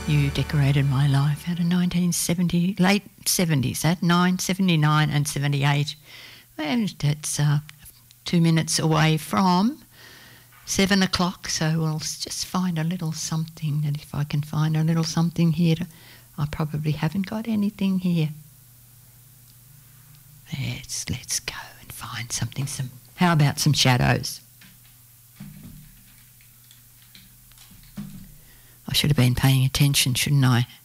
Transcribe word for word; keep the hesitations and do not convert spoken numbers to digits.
You decorated my life out of nineteen seventy, late seventies, that nine, seventy-nine and seventy-eight. And that's uh, two minutes away from seven o'clock, so we'll just find a little something. And if I can find a little something here, to, I probably haven't got anything here. Let's, let's go and find something. Some. How about some shadows? I should have been paying attention, shouldn't I?